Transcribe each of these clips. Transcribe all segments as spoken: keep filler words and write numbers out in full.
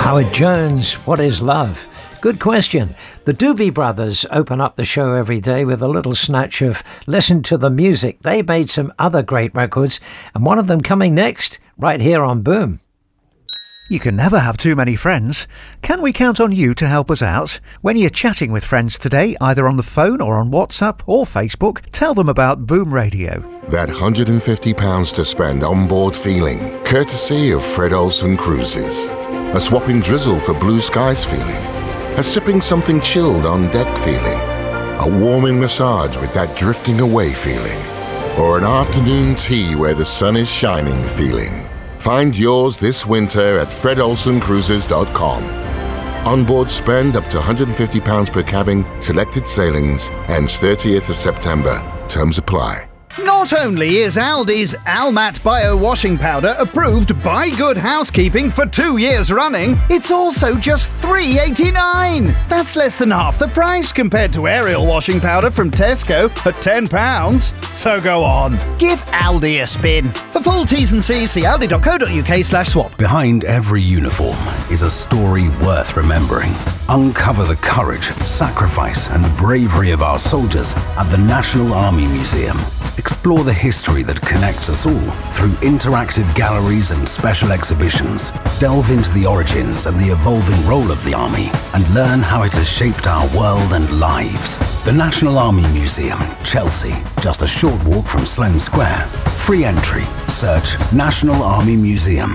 Howard Jones, what is love? Good question. The Doobie Brothers open up the show every day with a little snatch of Listen to the Music. They made some other great records, and one of them coming next, right here on Boom. You can never have too many friends. Can we count on you to help us out? When you're chatting with friends today, either on the phone or on WhatsApp or Facebook, tell them about Boom Radio. That one hundred fifty pounds to spend on board feeling, courtesy of Fred Olsen Cruises. A swapping drizzle for blue skies feeling. A sipping something chilled on deck feeling. A warming massage with that drifting away feeling. Or an afternoon tea where the sun is shining feeling. Find yours this winter at fred olsen cruises dot com. Onboard spend up to one hundred fifty pounds per cabin, selected sailings, ends thirtieth of September. Terms apply. Not only is Aldi's Almat Bio Washing Powder approved by Good Housekeeping for two years running, it's also just three pounds eighty-nine. That's less than half the price compared to Ariel washing powder from Tesco at ten pounds. So go on, give Aldi a spin. For full T's and C's, see aldi dot co dot uk slash swap. Behind every uniform is a story worth remembering. Uncover the courage, sacrifice and bravery of our soldiers at the National Army Museum. Explore the history that connects us all through interactive galleries and special exhibitions. Delve into the origins and the evolving role of the Army and learn how it has shaped our world and lives. The National Army Museum, Chelsea, just a short walk from Sloane Square. Free entry. Search National Army Museum.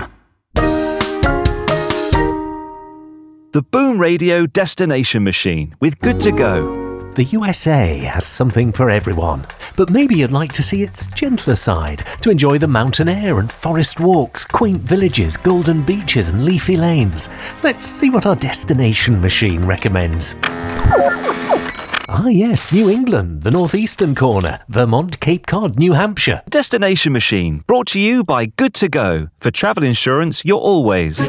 The Boom Radio Destination Machine with Good to Go. The U S A has something for everyone, but maybe you'd like to see its gentler side, to enjoy the mountain air and forest walks, quaint villages, golden beaches and leafy lanes. Let's see what our destination machine recommends. Ah yes, New England, the northeastern corner, Vermont, Cape Cod, New Hampshire. Destination Machine, brought to you by Good to Go. For travel insurance, you're always